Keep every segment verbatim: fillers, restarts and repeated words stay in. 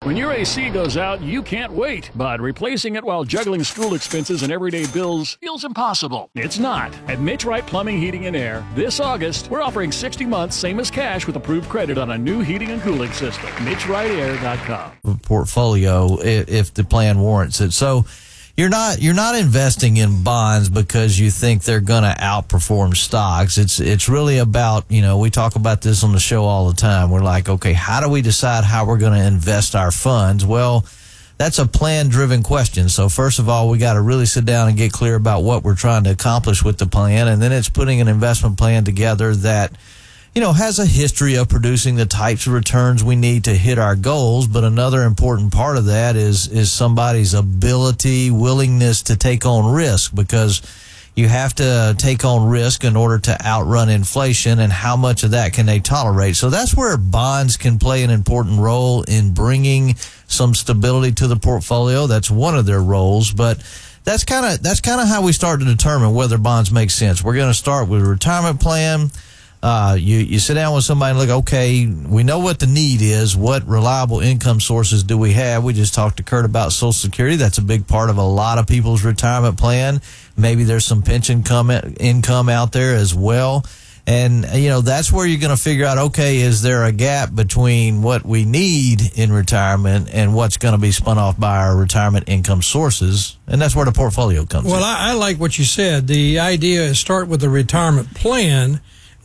When your A C goes out, you can't wait, but replacing it while juggling school expenses and everyday bills feels impossible. It's not. At Mitch Wright Plumbing, Heating, and Air, this August, we're offering sixty months, same as cash, with approved credit on a new heating and cooling system. Mitch Wright Air dot com. Portfolio, if the plan warrants it. So you're not you're not investing in bonds because you think they're going to outperform stocks. It's it's really about, you know, we talk about this on the show all the time. We're like, okay, how do we decide how we're going to invest our funds? Well, that's a plan-driven question. So first of all, we got to really sit down and get clear about what we're trying to accomplish with the plan, and then it's putting an investment plan together that, you know, has a history of producing the types of returns we need to hit our goals. But another important part of that is is somebody's ability, willingness to take on risk, because you have to take on risk in order to outrun inflation, and how much of that can they tolerate. So that's where bonds can play an important role in bringing some stability to the portfolio. That's one of their roles, but that's kind of that's kind of how we start to determine whether bonds make sense. We're going to start with a retirement plan. Uh, you, you sit down with somebody and look, okay, we know what the need is. What reliable income sources do we have? We just talked to Kurt about Social Security. That's a big part of a lot of people's retirement plan. Maybe there's some pension come, income out there as well. And, you know, that's where you're going to figure out, okay, is there a gap between what we need in retirement and what's going to be spun off by our retirement income sources? And that's where the portfolio comes in. Well, I, I like what you said. The idea is start with a retirement plan,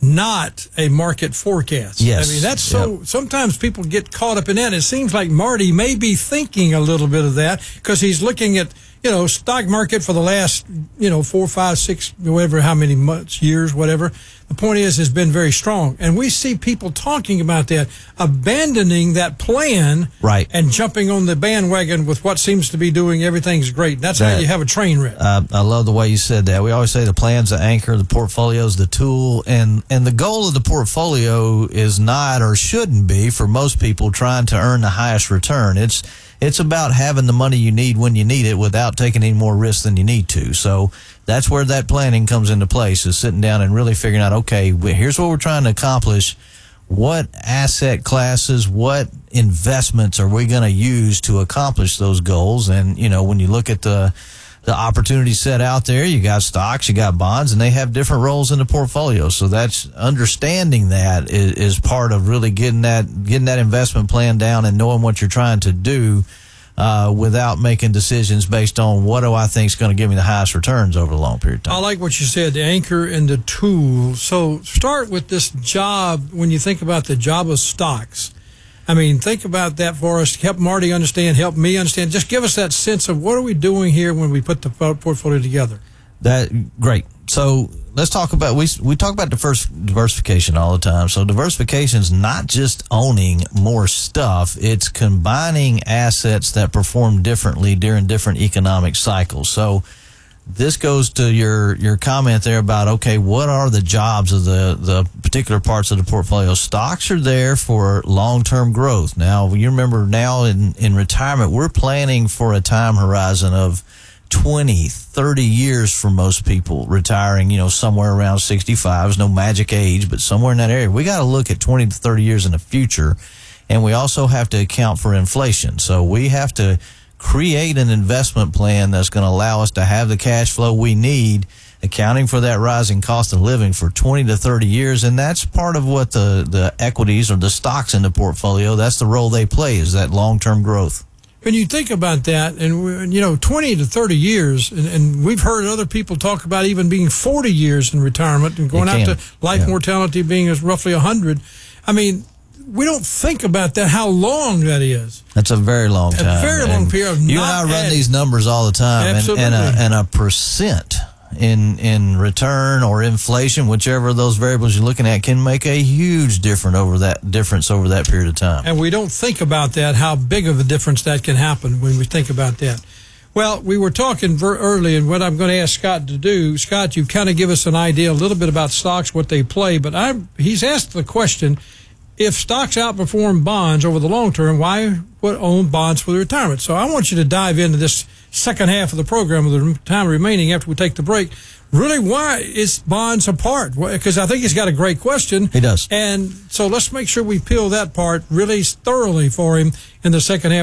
not a market forecast. Yes. I mean, that's so, yep. Sometimes people get caught up in that. It seems like Marty may be thinking a little bit of that because he's looking at, you know, stock market for the last, you know, four, five, six, whatever, how many months, years, whatever. The point is, has been very strong. And we see people talking about that, abandoning that plan, right, and jumping on the bandwagon with what seems to be doing everything's great. That's that, how you have a train wreck. Uh, I love the way you said that. We always say the plan's the anchor, the portfolio's the tool, and, and the goal of the portfolio is not, or shouldn't be, for most people, trying to earn the highest return. It's It's about having the money you need when you need it without taking any more risks than you need to. So that's where that planning comes into place, is sitting down and really figuring out, okay, here's what we're trying to accomplish. What asset classes, what investments are we going to use to accomplish those goals? And, you know, when you look at the the opportunities set out there, you got stocks, you got bonds, and they have different roles in the portfolio. So that's understanding that is, is part of really getting that getting that investment plan down and knowing what you're trying to do, uh, without making decisions based on what do I think is going to give me the highest returns over a long period of time. I like what you said, the anchor and the tool. So start with this job. When you think about the job of stocks, I mean, think about that for us. Help Marty understand, help me understand. Just give us that sense of what are we doing here when we put the portfolio together. That great. So let's talk about, we we talk about diverse, diversification all the time. So diversification is not just owning more stuff. It's combining assets that perform differently during different economic cycles. So this goes to your, your comment there about, okay, what are the jobs of the, the particular parts of the portfolio? Stocks are there for long-term growth. Now, you remember now in, in retirement, we're planning for a time horizon of twenty, thirty years for most people, retiring, you know, somewhere around sixty-five. There's no magic age, but somewhere in that area. We got to look at twenty to thirty years in the future, and we also have to account for inflation. So we have to create an investment plan that's going to allow us to have the cash flow we need, accounting for that rising cost of living for twenty to thirty years. And that's part of what the, the equities or the stocks in the portfolio, that's the role they play, is that long-term growth. When you think about that, and, you know, twenty to thirty years, and, and we've heard other people talk about even being forty years in retirement and going out to life yeah. mortality being as roughly one hundred. I mean, we don't think about that, how long that is. That's a very long time. A very long period of You not and I run adding. these numbers all the time, Absolutely. and, and, a, and a percent in in return or inflation, whichever of those variables you're looking at, can make a huge difference over that difference over that period of time. And we don't think about that, how big of a difference that can happen when we think about that. Well, we were talking very early, and what I'm going to ask Scott to do, Scott, you kind of give us an idea a little bit about stocks, what they play, but I he's asked the question, if stocks outperform bonds over the long term, why would own bonds for the retirement? So I want you to dive into this second half of the program, with the time remaining after we take the break. Really, why is bonds apart? Because I think he's got a great question. He does. And so let's make sure we peel that part really thoroughly for him in the second half.